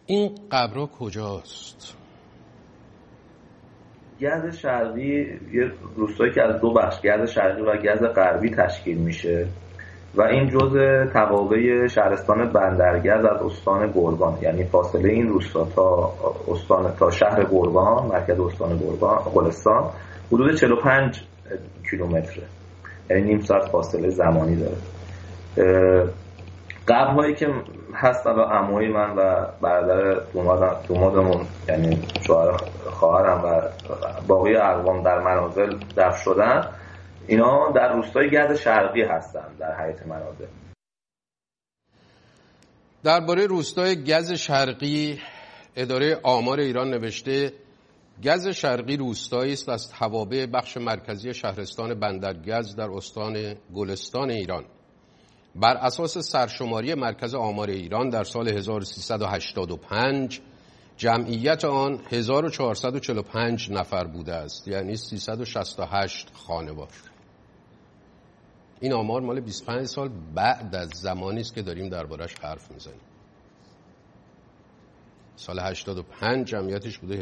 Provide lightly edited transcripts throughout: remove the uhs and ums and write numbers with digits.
این قبرها کجاست؟ گز شرقی یه روستایی که از دو بخش، گز شرقی و گز غربی تشکیل میشه و این جزء توابع شهرستان بندرگز از استان گرگان، یعنی فاصله این روستا تا شهر گرگان، مرکز استان گلستان، حدود 45 کیلومتره، یعنی نیم ساعت فاصله زمانی داره. قبرهایی که هست الان عموی من و برادر دومادمون، یعنی شوهر خواهرم و باقی اقوام در منازل دفن شدن، اینا در روستای گز شرقی هستن در حیاط منازل. درباره روستای گز شرقی اداره آمار ایران نوشته گز شرقی روستایی است از توابع بخش مرکزی شهرستان بندرگز در استان گلستان ایران. بر اساس سرشماری مرکز آمار ایران در سال 1385 جمعیت آن 1445 نفر بوده است، یعنی 368 خانوار. این آمار مال 25 سال بعد از زمانی است که داریم دربارش حرف میزنیم. سال 85 جمعیتش بوده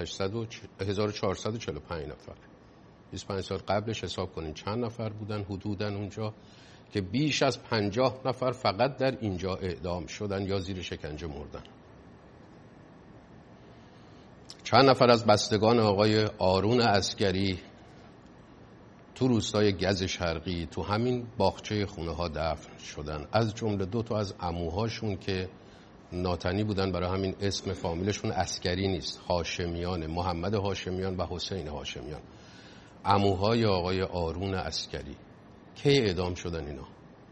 1445 نفر. 25 سال قبلش حساب کنین چند نفر بودن حدوداً اونجا، که بیش از 50 نفر فقط در اینجا اعدام شدن یا زیر شکنجه مردن. چند نفر از بستگان آقای آرون عسکری تو روستای گز شرقی تو همین باغچه خونه ها دفن شدن، از جمله 2 تا از عموهاشون که ناتنی بودن، برای همین اسم فامیلشون عسکری نیست، هاشمیان، محمد هاشمیان و حسین هاشمیان، عموهای آقای آرون عسکری. کی اعدام شدن اینا؟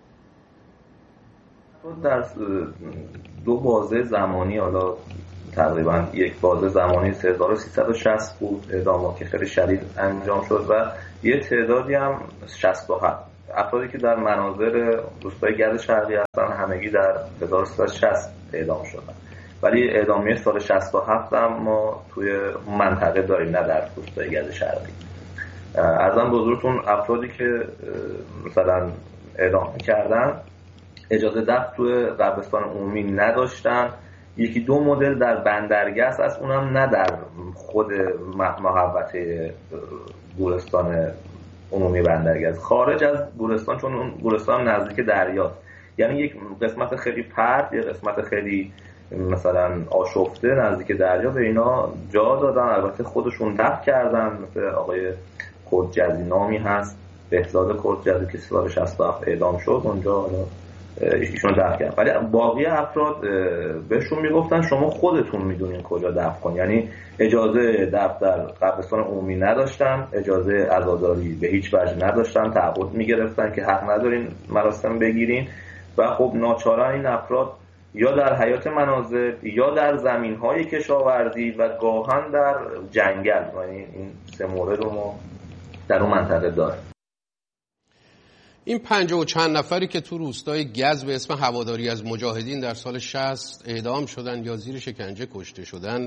در 2 بازه زمانی، حالا تقریبا یک بازه زمانی 1360 بود اعدامات که خیلی شدید انجام شد و یه تعدادی هم 67 افرادی که در مناظر روستای گز شرقی هستن همگی در 1360 اعدام شدن، ولی اعدامیه سال 67 هم ما توی منطقه داریم، نه در روستای گز شرقی. ارزم به حضورتون افرادی که مثلا اعدام کردن اجازه دفن توی قبرستان عمومی نداشتن. 1-2 مدل در بندرگس هست، اونم نه در خود محوطه گورستان عمومی بندرگس، خارج از گورستان، چون اون گورستان نزدیک دریاست، یعنی یک قسمت خیلی پرت، یک قسمت خیلی مثلا آشفته نزدیک دریا به اینا جا دادن. البته خودشون دفن کردن، مثل آقای کردجزی نامی هست، بهزاد کردجزی که سال 67 اعدام شد، اونجا ایشون دفن کردن. ولی باقی افراد بهشون میگفتن شما خودتون میدونین کجا دفن کن، یعنی اجازه دفن در قبرستان عمومی نداشتن، اجازه عزاداری به هیچ وجه نداشتن، تعهد میگرفتن که حق ندارین مراسم بگیرین و خب ناچارا این افراد یا در حیاط منازل یا در زمین‌های کشاورزی و گاهن در جنگل، یعنی این 3 مورد رو ما در اون منطقه داریم. این 50 و چند نفری که تو روستای گز به اسم هواداری از مجاهدین در سال 60 اعدام شدن یا زیر شکنجه کشته شدن،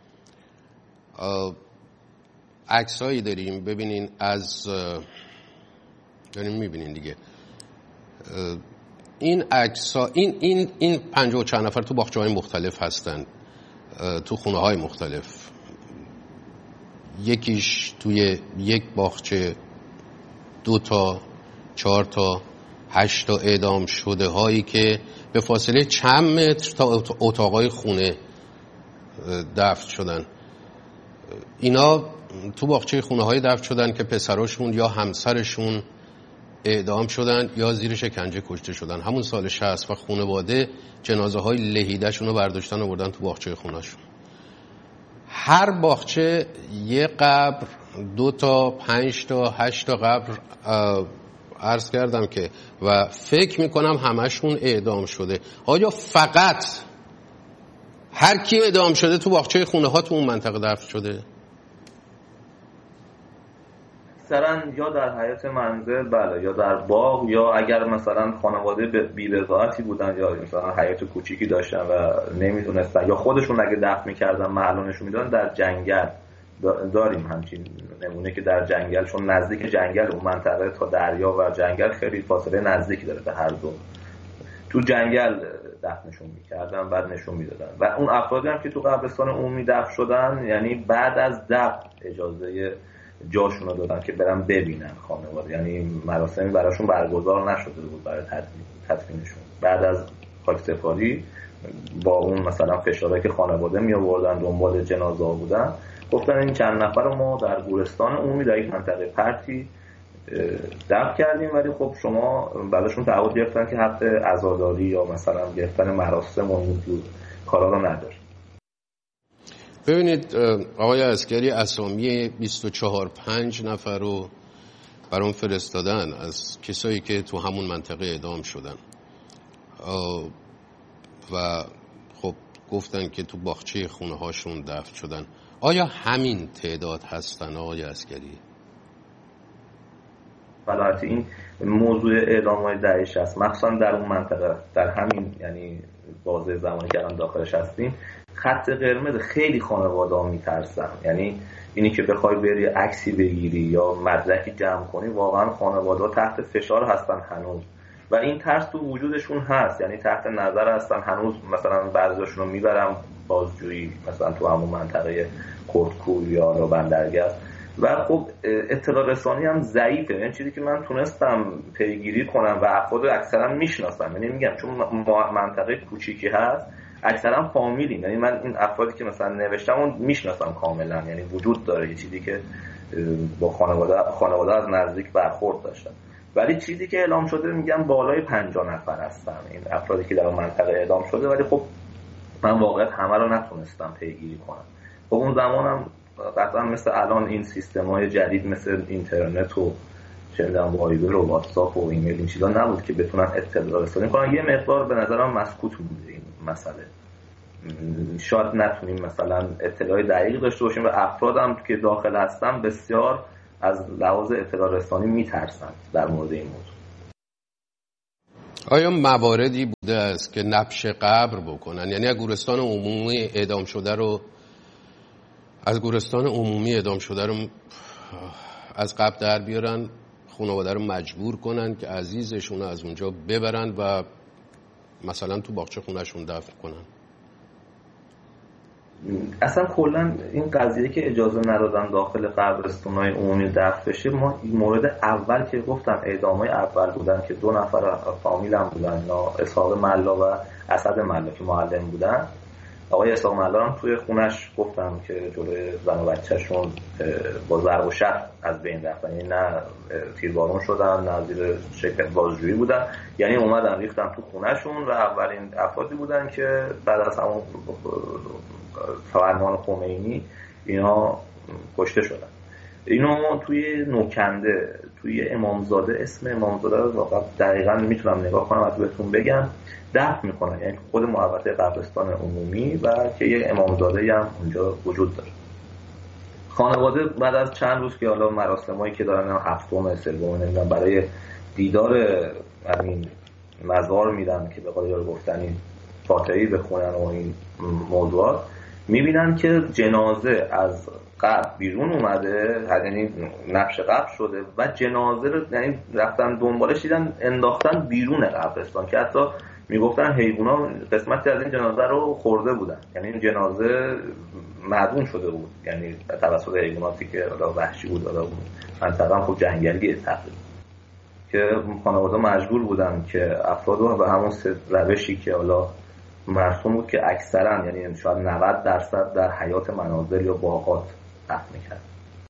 عکسایی داریم ببینین، از داریم میبینین دیگه این عکس‌ها، این 50 و چند نفر تو باغچه‌های مختلف هستن، تو خونه‌های مختلف. یکیش توی یک باغچه 2 تا 4 تا 8 تا اعدام شده هایی که به فاصله چند متر تا اتاقای خونه دفن شدن. اینا تو باغچه خونه های دفن شدن که پسراشون یا همسرشون اعدام شدن یا زیر شکنجه کشته شدن همون سال 60 و خانواده جنازه های لهیده شون رو برداشتن و بردن تو باغچه خونه‌شون. هر باغچه یه قبر، 2 تا 5 تا 8 تا قبر عرض کردم که و فکر میکنم همشون اعدام شده. آیا فقط هر کی اعدام شده تو باغچه خونه ها تو اون منطقه دفن شده؟ مثلا یا در حیاط منزل، بله، یا در باغ، یا اگر مثلا خانواده بی‌رضایتی بودن یا مثلا حیاط کوچیکی داشتن و نمیدونستن یا خودشون اگه دفن میکردن معلومشون میدادن، در جنگل داریم همچین نمونه که در جنگل، چون نزدیک جنگل اون منطقه تا دریا و جنگل خیلی فاصله نزدیکی داره به هر دو. تو جنگل دفنشون میکردن، بعد نشون میدادن. و اون افرادی هم که تو قبرستان عمومی دفن شدن، یعنی بعد از دفن اجازه جاشون رو دادن که برن ببینن خانواده، یعنی مراسمی براشون برگزار نشده بود برای تدفینشون. بعد از خاکسپاری با اون مثلا فشارهایی که خانواده می آوردن دنبال جنازه ها بودن، گفتن این چند نفر رو ما در گورستان عمومی در یک منطقه پرتی دفن کردیم، ولی خب شما بعدشون تعهد گرفتن که حق عزاداری یا مثلا گرفتن مراسم و این کارا رو نداره. ببینید آقای عسگری، اسامی 24-5 نفر رو برام فرستادن از کسایی که تو همون منطقه اعدام شدن و خب گفتن که تو باغچه خونه هاشون دفن شدن. آیا همین تعداد هستن آقای عسگری؟ البته این موضوع اعدام‌های دهه 60 مخصوصا در اون منطقه، در همین یعنی بازه زمانی که الان داخلش هستیم، خط قرمز خیلی خانواده‌ها میترسن. یعنی اینی که بخوای بری عکسی بگیری یا مدرکی جمع کنی، واقعا خانواده‌ها تحت فشار هستن هنوز و این ترس تو وجودشون هست، یعنی تحت نظر هستن هنوز. مثلا بعضیاشون رو میبرم بازجویی مثلا تو همون منطقه کردکوی یا بندرگست و خب اطلاع رسانی هم ضعیفه. این چیزی که من تونستم پیگیری کنم و افراد اکثرا میشناسم، یعنی میگم چون منطقه کوچیکی هست اکثرا فامیلیم، یعنی من این افرادی که مثلا نوشتم اون میشناسم کاملا، یعنی وجود داره یه چیزی که با خانواده از نزدیک برخورد داشتم. ولی چیزی که اعلام شده میگم بالای 50 نفر هستن این افرادی که در اون منطقه اعدام شده، ولی خب من واقعا همه رو نتونستم پیگیری کنم. خب اون زمانم قطعا مثل الان این سیستم‌های جدید مثل اینترنت و چه می‌دونم وایبر و واتساپ و ایمیل این چیزا نبود که بتونن اطلاع رسانی کنن. یه مقدار به نظرم مسکوت بوده این مسئله. شاید نتونیم مثلا اطلاعی دقیق داشته باشیم و افرادم که داخل هستن بسیار از لحاظ اطلاع رسانی میترسن در مورد این موضوع. آیا مواردی بوده است که نبش قبر بکنن؟ یعنی از گورستان عمومی اعدام شده رو از قبر در بیارن، خانواده رو مجبور کنن که عزیزشون رو از اونجا ببرن و مثلا تو باغچه خونهشون دفن کنن؟ اصلا کلا این قضیه که اجازه ندادن داخل قبرستان‌های عمومی دفن بشه، ما مورد اول که گفتم اعدام‌های اول بودن که 2 نفر فامیلم بودن، اسحاق ملا و اسد ملا که معلم بودن. آقای اسحاق ملا هم توی خونش گفتم که جلوی زن و بچه‌شون با ضرب و شتم از بین رفتن، یعنی نه تیربارون شدن نه زیر شرکت بازجویی بودن، یعنی اومدن ریختن تو خونهشون و اولین افرادی بودن که بعد از همون فرمان خمینی اینا کشته شدن. اینو توی نوکنده توی امامزاده، اسم امامزاده رو واقعا دقیقاً میتونم نگاه کنم از بهتون بگم، دفن میکنن، یعنی خود محوطه قبرستان عمومی و که یه امامزاده هم اونجا وجود داره. خانواده بعد از چند روز که حالا مراسمایی که دارن هفتم سوم نمیدونم برای دیدار همین مزار میرن که به قول گفتنی فاتحه‌ای بخونن و این موضوعات، میبینن که جنازه از قبر بیرون اومده، یعنی نبش قبر شده و جنازه رو یعنی رفتن دنبالش دیدن انداختن بیرون قبرستان که حتی میگفتن حیونا قسمتی از این جنازه رو خورده بودن، یعنی این جنازه معدوم شده بود، یعنی توسط حیواناتی که وحشی بود. منطقه خب جنگلیه تقریبا، که خانواده مجبور بودن که افراد رو به همون روشی که حالا مرسوم بود که اکثرا یعنی شاید 90% در حیات منازل یا باغات دفن می‌کرد.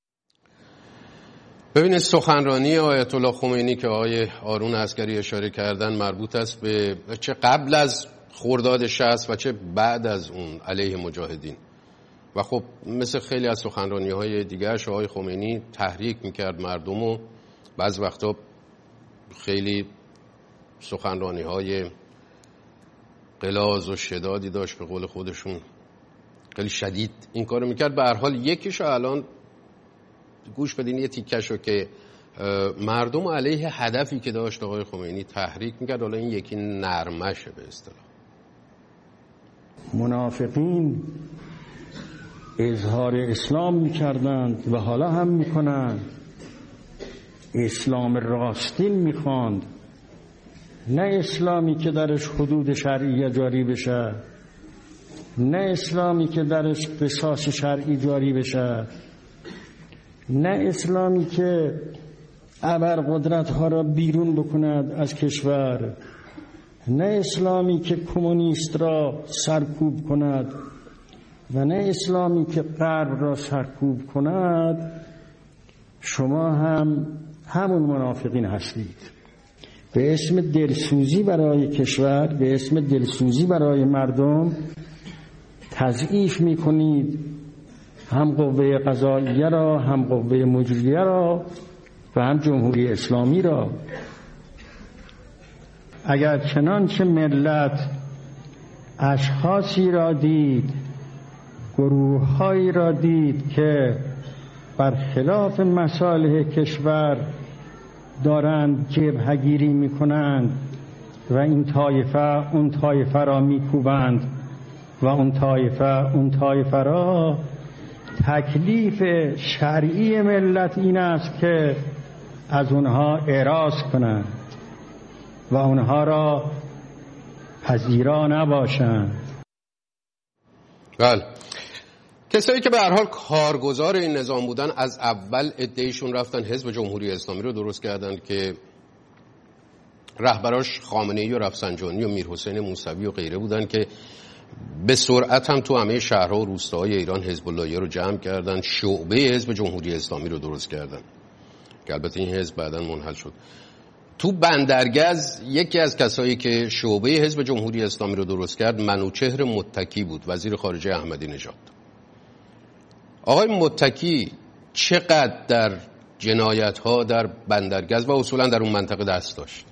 ببینید سخنرانی آیت الله خمینی که آقای آرون عسگری اشاره کردن مربوط است به چه قبل از خرداد 60 و چه بعد از اون علیه مجاهدین. و خب مثل خیلی از سخنرانی‌های دیگرش آقای خمینی تحریک می‌کرد مردم و بعض وقتا خیلی سخنرانی‌های غلاظ و شدادی داشت، به قول خودشون خیلی شدید این کارو میکرد. به هر حال یکیشو الان گوش بدین، یه تیکشو که مردم علیه هدفی که داشت آقای خمینی تحریک میکرد، حالا این یکی نرمشه به اصطلاح. منافقین اظهار اسلام میکردند و حالا هم میکنند، اسلام راستین میخواند، نه اسلامی که درش حدود شرعی جاری بشه، نه اسلامی که درش قصاص شرعی جاری بشه، نه اسلامی که ابرقدرت ها را بیرون بکند از کشور، نه اسلامی که کمونیست را سرکوب کند و نه اسلامی که غرب را سرکوب کند. شما هم همون منافقین هستید. به اسم دلسوزی برای کشور، به اسم دلسوزی برای مردم تضعیف میکنید هم قوه قضاییه را، هم قوه مجریه را و هم جمهوری اسلامی را. اگر چنانچه ملت اشخاصی را دید، گروه‌هایی را دید که برخلاف مصالح کشور دارند جبهه‌گیری می‌کنند و این طایفه اون طایفه را می‌کوبند و اون طایفه را، تکلیف شرعی ملت این است که از اونها اعراض کنند و اونها را پذیرا نباشند. بله، کسایی که به هر حال کارگزار این نظام بودن از اول عده‌ایشون رفتن حزب جمهوری اسلامی رو درست کردن که رهبراش خامنه‌ای و رفسنجانی و میرحسین موسوی و غیره بودن که به سرعت هم تو همه شهرها و روستاهای ایران حزب اللهی رو جمع کردن، شعبه حزب جمهوری اسلامی رو درست کردن که البته این حزب بعداً منحل شد. تو بندرگز یکی از کسایی که شعبه حزب جمهوری اسلامی رو درست کرد منوچهر متکی بود، وزیر خارجه احمدی نژاد. آقای متکی چقدر در جنایت‌ها در بندرگز و اصولاً در اون منطقه دست داشت؟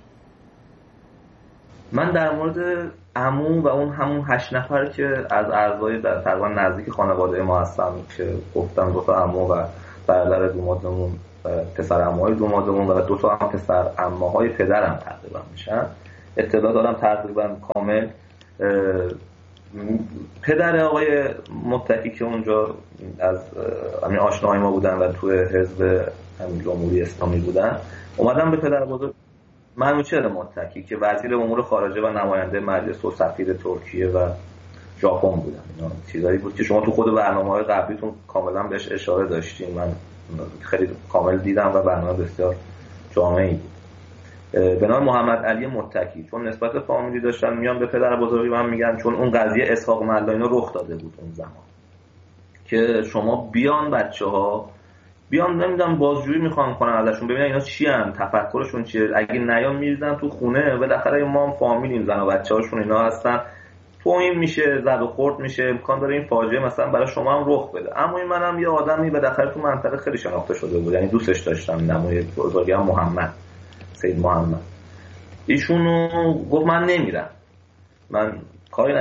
من در مورد عمو و اون همون 8 نفر که از اعضای تقریبا نزدیک خانواده ما هستن که گفتم 2 تا عمو و برادر دومادمون، پسر عموهای دومادمون و 2 تا هم پسر عموهای پدرم تقریبا میشن، اطلاع دارم تقریبا کامل. پدر آقای متکی که اونجا از همین آشناهای ما بودن و توی حزب جمهوری اسلامی بودن، اومدن به پدر بزرگ منوچهر متکی که وزیر امور خارجه و نماینده مجلس و سفیر ترکیه و ژاپن بودن. اینا چیزایی بود که شما تو خود برنامه‌های قبلیتون کاملا بهش اشاره داشتین، من خیلی کامل دیدم و برنامه بسیار جامعی بود. به نام محمد علی متکی، چون نسبت فامیلی داشتن میان به پدر بزرگی من میگن، چون اون قضیه اسحاق ملاینا رخ داده بود اون زمان که شما بیان بچه‌ها بیان نمیدونم بازجویی میخوان کنن ازشون، ببینن اینا چی ان، تفکرشون چیه، اگه نیام میریزن تو خونه، بالاخره ما هم فامیلیم، زن و بچه‌هاشون اینا هستن، توهین میشه، زد و خورد میشه، امکان داره این فاجعه مثلا برای شما هم رخ بده. اما این منم یه آدمی بالاخره تو منطقه خیلی شناخته شده بود، یعنی دوستش داشتم، نمای بزرگی هم محمد، سید محمد. ایشونو گفت من نمیرم، من کاری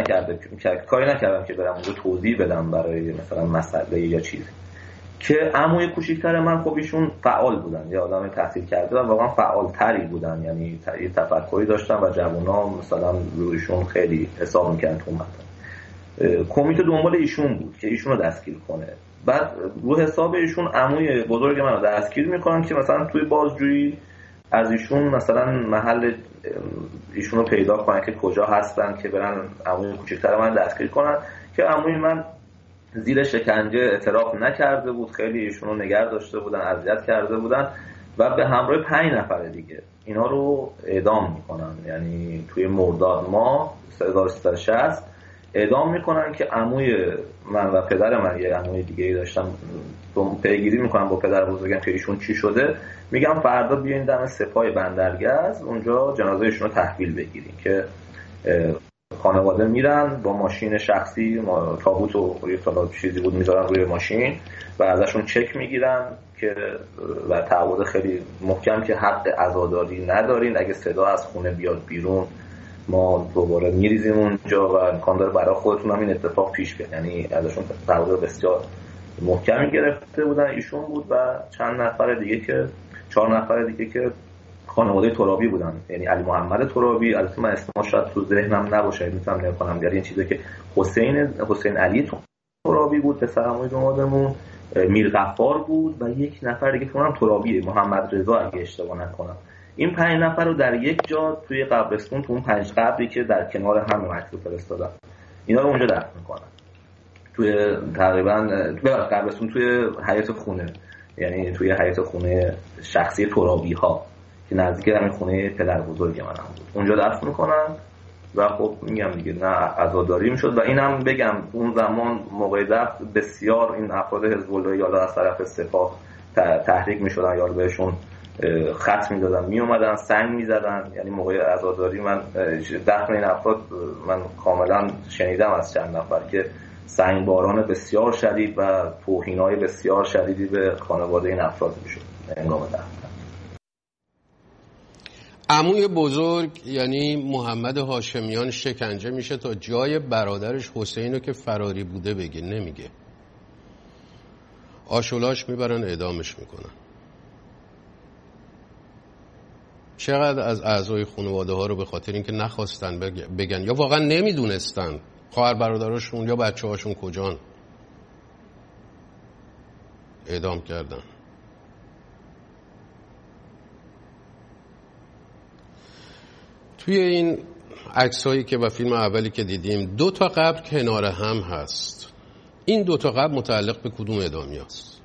نکردم که برم اونجا توضیح بدم برای مثلا مسئله یا چیزی. که عموی کوچیک‌تر من خب ایشون فعال بودن، یه آدم تحصیل کرده و واقعا فعال‌تری بودن، یعنی یه تفکری داشتن و جوونا مثلا رویشون خیلی حساب می‌کردن تو مطلب. کمیته دنبال ایشون بود که ایشون رو دستگیر کنه. بعد رو حساب ایشون عموی بزرگ من رو دستگیر می‌کنن که مثلا توی بازجویی از ایشون مثلا محل ایشون رو پیدا کنن که کجا هستن که برن عموی کوچیک‌تر من دستگیر کنن، که عموی من زیر شکنجه اعتراف نکرده بود، خیلی ایشونو نگه داشته بودن، اذیت کرده بودن و به همراه 5 نفر دیگه اینا رو اعدام میکنن. یعنی توی مرداد ماه 1360 اعدام میکنن که عموی من و پدر من، یه عموی دیگه ای داشتم، پیگیری میکنن با پدر بزرگم که ایشون چی شده، میگم فردا بیاین دم سپاه بندرگز اونجا جنازه ایشون رو تحویل بگیریم. که خانواده میرن با ماشین شخصی، تابوت و چیزی بود میذارن روی ماشین و ازشون چک میگیرن که و تعهد خیلی محکم که حق عزاداری ندارین، اگه صدا از خونه بیاد بیرون ما دوباره میریزیم اونجا و امکان داره برای خودتون هم این اتفاق پیش بیاد. یعنی ازشون تعهد بسیار محکمی گرفته بودن. ایشون بود و چند نفر دیگه که 4 نفر دیگه که خانواده ترابی بودن، یعنی علی محمد ترابی، البته من اسمش شاید تو ذهنم نباشه میتونم نگاه کنم، یعنی این چیزی که حسین علی ترابی بود پسر عموی دومادمون، میر غفار بود و 1 نفر دیگه که اونم ترابیه، محمد رضا اگه اشتباه نکنم. این 5 نفر رو در یک جا توی قبرستون، تو اون 5 قبری که در کنار هم مکتوب فرستادن، اینا رو اونجا دفن میکنن. توی تقریبا قبرستون توی حیاط خونه، یعنی توی حیاط خونه شخصی ترابی ها که نزدیک همین خونه پدر بزرگ من هم بود، اونجا دفن میکنن. و خب میگم دیگه نه عزاداری میشد. و اینم بگم اون زمان موقع دفن بسیار این افراد حزب الله یا از طرف سپاه تحریک میشدن یا بهشون خط میدادن، میومدن سنگ میزدن. یعنی موقع عزاداری من دفن این افراد من کاملا شنیدم از چند نفر که سنگ باران بسیار شدید و توهین‌های بسیار شدیدی به خانواده این افراد میشد هنگام دفن. عموی بزرگ یعنی محمد هاشمیان شکنجه میشه تا جای برادرش حسینو که فراری بوده بگه، نمیگه. آشولاش میبرن اعدامش میکنن. چقدر از اعضای خانواده ها رو به خاطر اینکه نخواستن بگن یا واقعا نمیدونستن خواهر برادرشون یا بچه هاشون کجان اعدام کردن. توی این عکسایی که و فیلم اولی که دیدیم 2 تا قبر کنار هم هست. این 2 تا قبر متعلق به کدوم اعدامی هست؟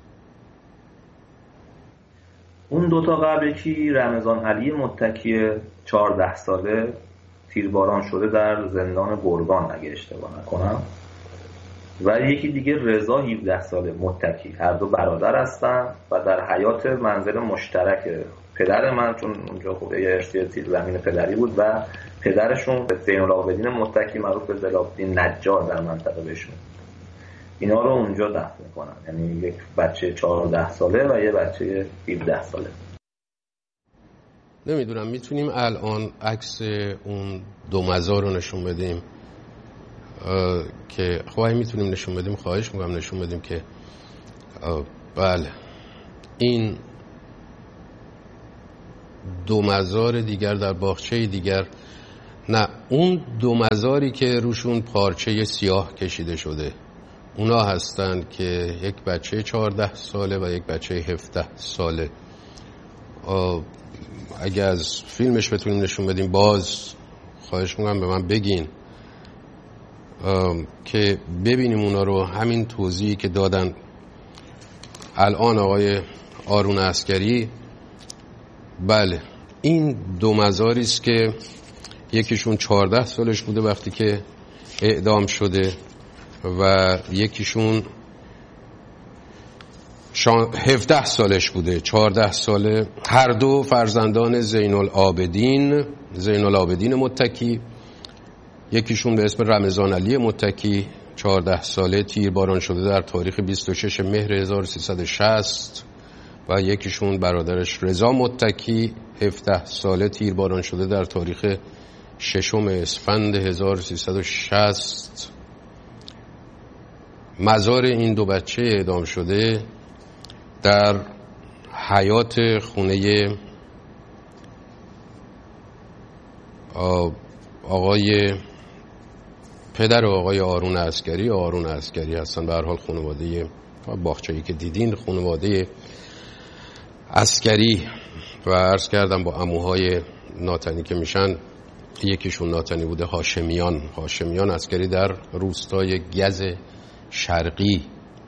اون 2 تا قبر یکی رمضان علی متکی 14 ساله تیرباران شده در زندان گرگان اگه اشتباه نکنم، و یکی دیگه رضا 17 ساله متکی. هر دو برادر هستن و در حیات منزل مشترک پدر من، چون اونجا خب یه ارثی تیر زمین پدری بود، و پدرشون زین‌العابدین متکی معروف به زین‌العابدین نجار در منطقه بهشون، اینا رو اونجا دفن میکنن. یعنی یک بچه 14 ساله و یه بچه 17 ساله. نمیدونم میتونیم الان عکس اون 2 مزار رو نشون بدیم که خواهی میتونیم نشون بدیم، خواهش میکنم نشون بدیم که بله این 2 مزار دیگر در باغچه دیگر، نه اون 2 مزاری که روشون پارچه سیاه کشیده شده اونا هستن که یک بچه 14 ساله و یک بچه 17 ساله. اگه از فیلمش بتونیم نشون بدیم باز خواهش میکنم به من بگین که ببینیم اونا رو. همین توضیحی که دادن الان آقای آرون عسکری، بله این 2 مزاری است که یکیشون 14 سالش بوده وقتی که اعدام شده و یکیشون 17 سالش بوده. 14 ساله. هر دو فرزندان زین‌العابدین متکی. یکیشون به اسم رمضان علی متکی 14 ساله تیرباران شده در تاریخ 26 مهر 1360 و یکیشون برادرش رضا متکی 17 ساله تیرباران شده در تاریخ 6 اسفند 1360. مزار این 2 بچه اعدام شده در حیات خونه آقای پدر آقای آرون عسکری هستن. به هر حال خانواده باغچه‌ای که دیدین خانواده عسکری و عرض کردم با عموهای ناتنی که میشن. یکیشون ناتنی بوده هاشمیان عسکری در روستای گز شرقی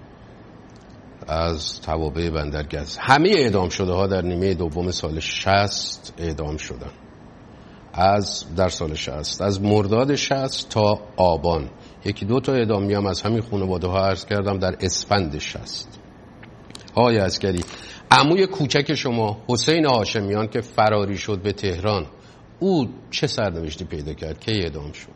از توابع بندرگز. همه اعدام شده ها در نیمه دوم سال 60 اعدام شدن. در سال 60 از مرداد 60 تا آبان. 1-2 تا اعدامی هم از همین خانواده ها عرض کردم در اسفند 60. آقای عسکری، عموی کوچک شما حسین هاشمیان که فراری شد به تهران، او چه سرنوشتی پیدا کرد؟ کی اعدام شد؟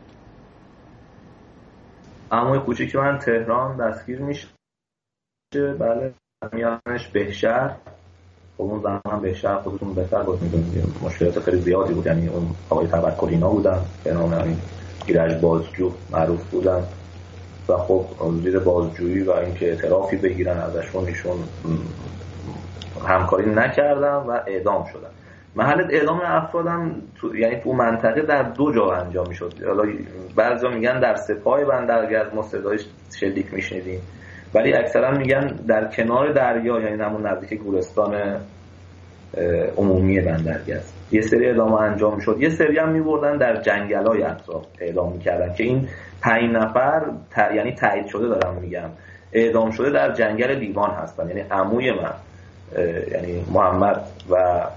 عموی کوچک من تهران دستگیر میشه. بله میانش بهشهر. خب اون زمان بهشهر خودتون بهتر بود میدونید مشکلات خیلی زیادی بود. یعنی اون آقای تبکری اینا بودن به نام همین ایرج بازجو معروف بودن و خب زیر بازجویی و اینکه اعترافی بگیرن ازشون ایشون همکاری نکردن و اعدام شدن. محل اعدام افرادم یعنی تو منطقه در 2 جا انجام میشد. حالا بعضیا میگن در سپاه بندرگز ما صدای شلیک میشنیدیم، ولی اکثرا میگن در کنار دریا، یعنی همون نزدیک گورستان عمومی بندرگست. یه سری اعدام انجام شد، یه سری هم می‌بردن در جنگل‌های اطراف اعدام می‌کردن که این 5 نفر یعنی تایید شده دارم میگم اعدام شده در جنگل لیوان هستن. یعنی عموی من یعنی محمد و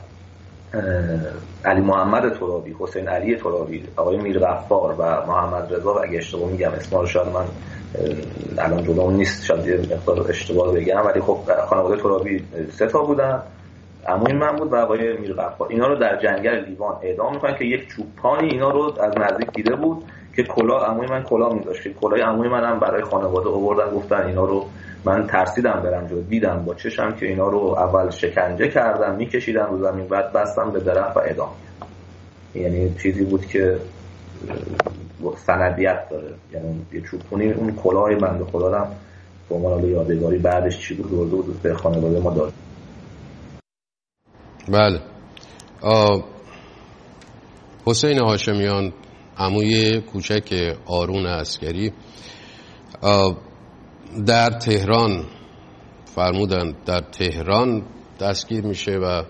علی محمد ترابی، حسین علی ترابی، آقای میرغفار و محمد رضا، و اگه اشتباه میگم اسما رو شاید من الان جلوم نیست، شاید یه مقدار اشتباه بگم، ولی خب خانواده ترابی 3 تا بودن، عموی من بود و آقای میرغفار. اینا رو در جنگل لیوان اعدام میکنن که یک چوپانی اینا رو از نزدیک دیده بود که کلاه عموی من کلاه میذاشت، کلاه عموی منم برای خانواده آوردن، گفتن اینا رو من ترسیدم برم جلو، دیدم با چشم که اینا رو اول شکنجه کردن، میکشیدن رو زمین، بعد بستن به درخت و اعدام. یعنی چیزی بود که سندیت داره، یعنی یه چوبونی اون کلاه بنده خدا رو به عنوان یادگاری بعدش چی بود برده بود به خانواده ما داد. بله. حسین هاشمیان عموی کوچک آرون عسکری در تهران فرمودن در تهران دستگیر میشه و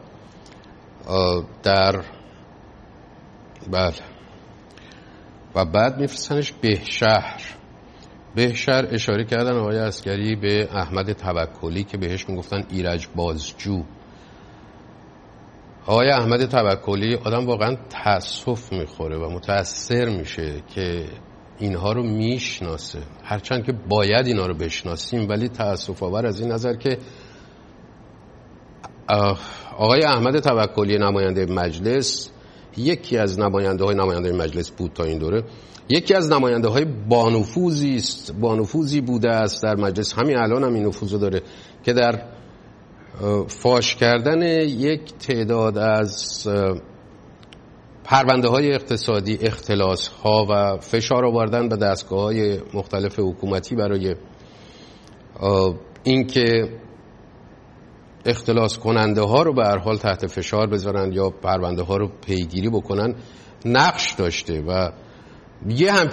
در بله و بعد میفرستنش بهشهر. اشاره کردن آقای عسکری به احمد توکلی که بهش میگفتن ایرج بازجو. آقای احمد توکلی آدم واقعا تأسف میخوره و متأثر میشه که اینها رو میشناسه، هرچند که باید اینا رو بشناسیم، ولی تأسف آور از این نظر که آقای احمد توکلی نماینده مجلس، یکی از نماینده مجلس بود تا این دوره، یکی از نماینده های بانفوذی بوده است در مجلس، همین الان هم این نفوذ داره که در فاش کردن یک تعداد از پرونده های اقتصادی، اختلاس ها و فشار آوردن به دستگاه های مختلف حکومتی برای اینکه اختلاس کننده ها رو به هر حال تحت فشار بذارن یا پرونده ها رو پیگیری بکنن نقش داشته و یه